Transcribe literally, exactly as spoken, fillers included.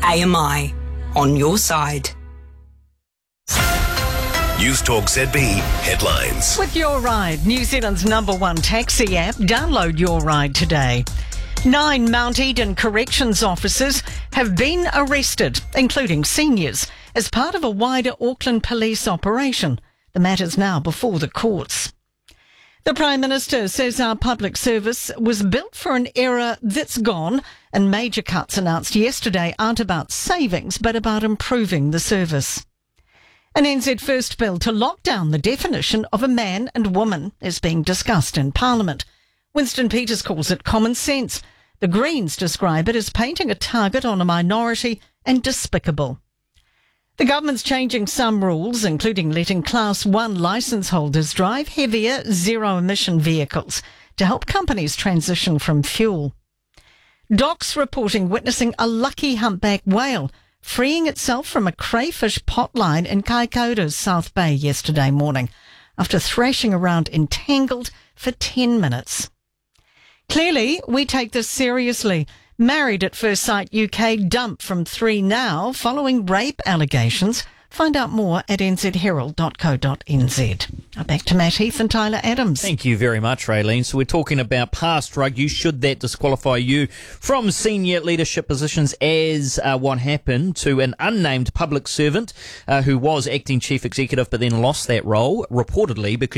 A M I, on your side. News Talk Z B headlines. With Your Ride, New Zealand's number one taxi app, download Your Ride today. Nine Mount Eden corrections officers have been arrested, including seniors, as part of a wider Auckland police operation. The matter's now before the courts. The Prime Minister says our public service was built for an era that's gone, and major cuts announced yesterday aren't about savings but about improving the service. An N Z first bill to lock down the definition of a man and woman is being discussed in Parliament. Winston Peters calls it common sense. The Greens describe it as painting a target on a minority and despicable. The government's changing some rules, including letting Class one licence holders drive heavier zero-emission vehicles to help companies transition from fuel. Docs reporting witnessing a lucky humpback whale freeing itself from a crayfish potline in Kaikoura's South Bay yesterday morning after thrashing around entangled for ten minutes. Clearly, we take this seriously. Married at First Sight U K dumped from three now following rape allegations. Find out more at n z herald dot co dot n z. Now back to Matt Heath and Tyler Adams. Thank you very much, Raylene. So we're talking about past drug use. Should that disqualify you from senior leadership positions, as uh, what happened to an unnamed public servant uh, who was acting chief executive but then lost that role, reportedly because